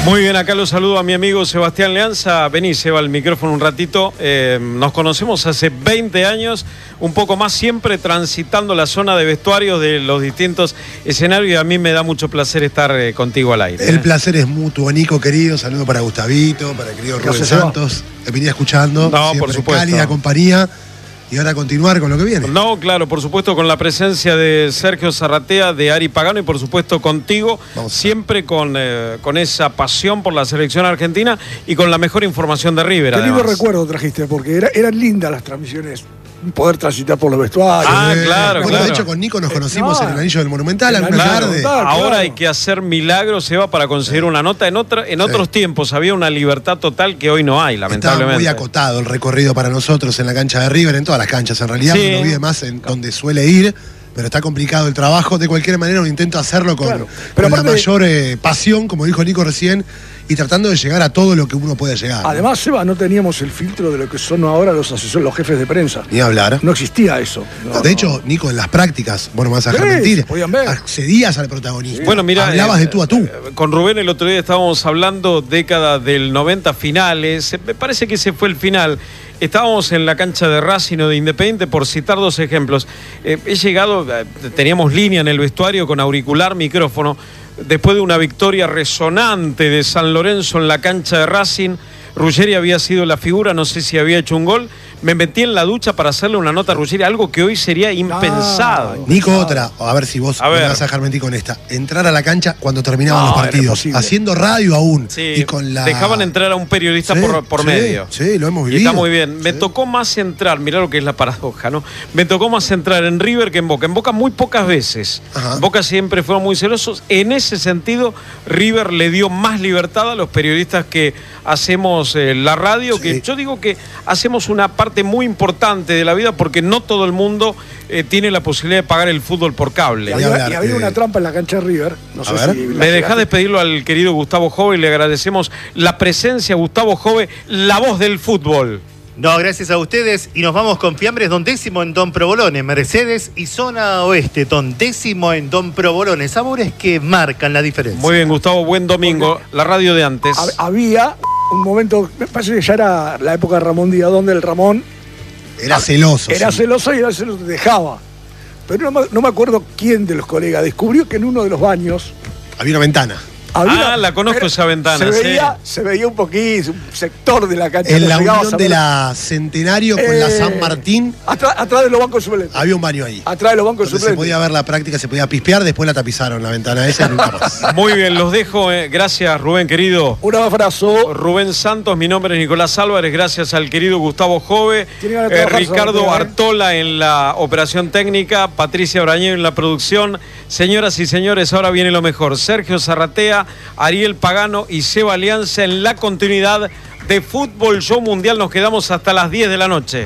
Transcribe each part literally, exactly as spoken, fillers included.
Muy bien, acá lo saludo a mi amigo Sebastián Leanza. Vení, Seba, al micrófono un ratito. Eh, nos conocemos hace veinte años, un poco más, siempre transitando la zona de vestuarios de los distintos escenarios, y a mí me da mucho placer estar eh, contigo al aire. El ¿eh? placer es mutuo, Nico, querido. Saludo para Gustavito, para el querido Rubén Santos. Me venía escuchando. No, siempre por supuesto. Cálida compañía. Y ahora continuar con lo que viene. No, claro, por supuesto, con la presencia de Sergio Zarratea, de Ari Pagano y por supuesto contigo, siempre con, eh, con esa pasión por la selección argentina y con la mejor información de River. Qué lindo además. recuerdo trajiste, porque era, eran lindas las transmisiones. Poder transitar por los vestuarios. Ah, eh, claro, bueno, claro. de hecho, con Nico nos conocimos no, en el Anillo del Monumental el alguna Anillo tarde. del Monumental. Ahora claro. hay que hacer milagros, Seba, para conseguir una nota. En otra, en otros Sí. tiempos había una libertad total que hoy no hay, Estaba lamentablemente. muy acotado el recorrido para nosotros en la cancha de River, en todas las canchas en realidad. Sí. Uno vive más en donde suele ir, pero está complicado el trabajo. De cualquier manera, uno intenta hacerlo con, Claro. Pero con la aparte- mayor eh, pasión, como dijo Nico recién, y tratando de llegar a todo lo que uno puede llegar. Además, Seba, no teníamos el filtro de lo que son ahora los asesores, los jefes de prensa. Ni hablar. No existía eso. No, de hecho, Nico, en las prácticas, bueno, más a Sí, dejar mentir, podían ver. accedías al protagonismo. Bueno, mira, hablabas eh, de tú a tú. eh, Con Rubén el otro día estábamos hablando década del noventa, finales. Me parece que ese fue el final. Estábamos en la cancha de Racing o de Independiente, por citar dos ejemplos. Eh, he llegado, eh, teníamos línea en el vestuario con auricular, micrófono. Después de una victoria resonante de San Lorenzo en la cancha de Racing, Ruggeri había sido la figura, no sé si había hecho un gol. Me metí en la ducha para hacerle una nota a Ruggeri, algo que hoy sería impensado. Ah, Nico, otra, a ver si vos A me ver. vas a dejar mentir con esta. Entrar a la cancha cuando terminaban No, los era partidos, imposible. haciendo radio aún. Sí, y con la... dejaban entrar a un periodista Sí, por, por sí, medio. Sí, lo hemos Y vivido. está muy bien. Me Sí. tocó más entrar, mirá lo que es la paradoja, ¿no? Me tocó más entrar en River que en Boca. En Boca muy pocas veces. Ajá. Boca siempre fueron muy celosos. En ese sentido, River le dio más libertad a los periodistas que hacemos eh, la radio, Sí. que yo digo que hacemos una parte muy importante de la vida porque no todo el mundo eh, tiene la posibilidad de pagar el fútbol por Y cable. Voy a había, hablar, y había eh. una trampa en la cancha de River. No A sé ver. si la Me dejás llegaste. despedirlo al querido Gustavo Jove y le agradecemos la presencia, Gustavo Jove, la voz del fútbol. No, gracias a ustedes. Y nos vamos con Fiambres, Don Décimo en Don Provolone, Mercedes y Zona Oeste, Don Décimo en Don Provolone. Sabores que marcan la diferencia. Muy bien, Gustavo, buen domingo. La radio de antes. Hab- Había un momento, me parece que ya era la época de Ramón Díaz, donde el Ramón Era celoso. era sí. celoso y era celoso, te dejaba. Pero no me, no me acuerdo quién de los colegas descubrió que en uno de los baños Había una ventana. Ah, la conozco esa ventana, Se sí. veía, se veía un poquito, un sector de la cancha. En no la llegabas unión a de ver. la Centenario con la Eh, San Martín, Atrás, atrás de los bancos suplentes. había un baño ahí. Atrás de los bancos Donde se suplentes. podía ver la práctica, se podía pispear, después la tapizaron la ventana esa y nunca más. Muy bien, los dejo. eh. Gracias, Rubén, querido. Un abrazo. Rubén Santos, mi nombre es Nicolás Álvarez, gracias al querido Gustavo Jove, Tiene ganas de eh, trabajar, Ricardo Sebastián, ¿eh? Artola en la operación técnica, Patricia Brañero en la producción. Señoras y señores, ahora viene lo mejor. Sergio Zarratea, Ariel Pagano y Seba Alianza en la continuidad de Fútbol Show Mundial. Nos quedamos hasta las diez de la noche.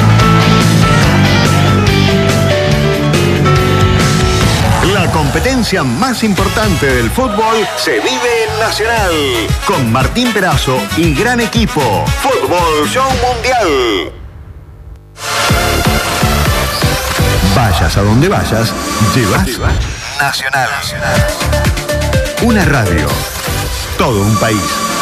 La competencia más importante del fútbol se vive en Nacional. Con Martín Perazo y gran equipo. Fútbol Show Mundial. Vayas a donde vayas, llevas Nacional. Una radio. Todo un país.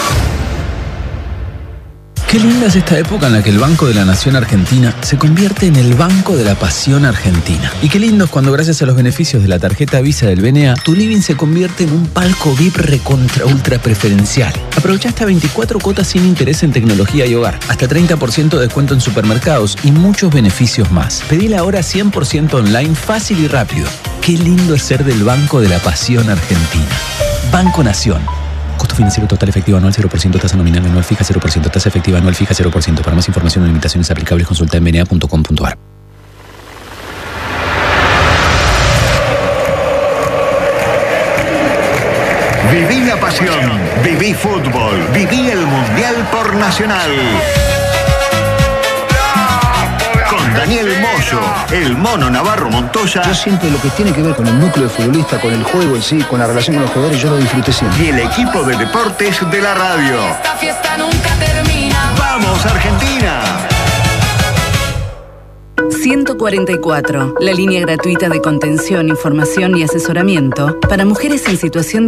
Qué linda es esta época en la que el Banco de la Nación Argentina se convierte en el Banco de la Pasión Argentina. Y qué lindo es cuando gracias a los beneficios de la tarjeta Visa del B N A, tu living se convierte en un palco V I P recontra ultra preferencial. Aprovecha hasta veinticuatro cuotas sin interés en tecnología y hogar, hasta treinta por ciento de descuento en supermercados y muchos beneficios más. Pedila ahora cien por ciento online, fácil y rápido. Qué lindo es ser del Banco de la Pasión Argentina. Banco Nación. Costo financiero total efectivo anual cero por ciento, tasa nominal anual fija cero por ciento, tasa efectiva anual fija cero por ciento. Para más información o limitaciones aplicables consulta en b n a punto com punto a r. Viví la pasión, viví fútbol, viví el Mundial por Nacional. Con Daniel Moyo, el Mono Navarro Montoya Yo siempre lo que tiene que ver con el núcleo de futbolista, con el juego en sí, con la relación con los jugadores, yo lo disfruté siempre. y el equipo de deportes de la radio. Esta fiesta nunca termina. ¡Vamos, Argentina! ciento cuarenta y cuatro, la línea gratuita de contención, información y asesoramiento para mujeres en situación de